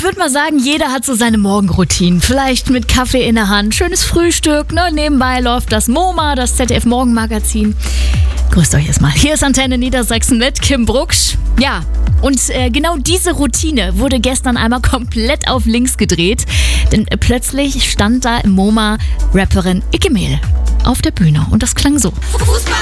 würde mal sagen, jeder hat so seine Morgenroutinen. Vielleicht mit Kaffee in der Hand, schönes Frühstück, ne? Nebenbei läuft das MoMA, das ZDF Morgenmagazin. Grüßt euch erstmal. Hier ist Antenne Niedersachsen mit Kim Brucksch. Ja, und genau diese Routine wurde gestern einmal komplett auf links gedreht. Denn plötzlich stand da im MoMA Rapperin Icke Mehl auf der Bühne. Und das klang so. Fußball